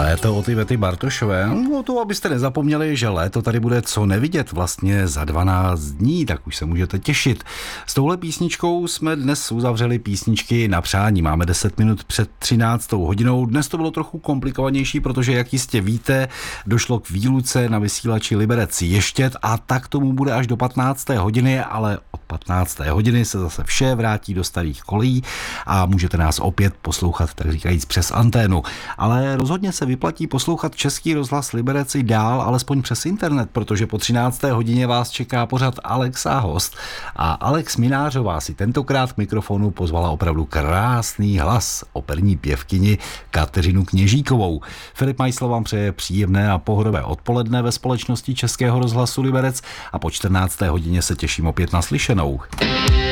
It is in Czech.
Léto od Ivety Bartošové. No to, abyste nezapomněli, že léto tady bude co nevidět vlastně za 12 dní, tak už se můžete těšit. S touhle písničkou jsme dnes uzavřeli písničky na přání. Máme 10 minut před 13. hodinou. Dnes to bylo trochu komplikovanější, protože, jak jistě víte, došlo k výluce na vysílači Liberec Ještěd a tak tomu bude až do 15. hodiny, ale od 15. hodiny se zase vše vrátí do starých kolejí a můžete nás opět poslouchat, tak říkajíc, přes anténu. Ale rozhodně se vyplatí poslouchat Český rozhlas Liberec i dál, alespoň přes internet, protože po 13. hodině vás čeká pořad Alex a host. A Alex Minářová si tentokrát k mikrofonu pozvala opravdu krásný hlas, operní pěvkyni Kateřinu Kněžíkovou. Filip Majsl vám přeje příjemné a pohodové odpoledne ve společnosti Českého rozhlasu Liberec a po 14. hodině se těším opět na slyšenou.